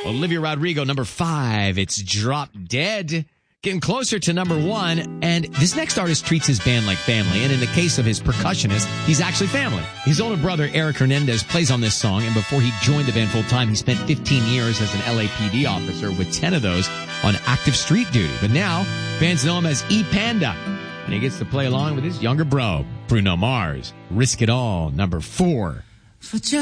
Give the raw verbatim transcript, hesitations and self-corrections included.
Olivia Rodrigo, number five. It's Drop Dead. Getting closer to number one. And this next artist treats his band like family. And in the case of his percussionist, he's actually family. His older brother, Eric Hernandez, plays on this song. And before he joined the band full time, he spent fifteen years as an L A P D officer, with ten of those on active street duty. But now, fans know him as E Panda. And he gets to play along with his younger bro, Bruno Mars. Risk It All, number four.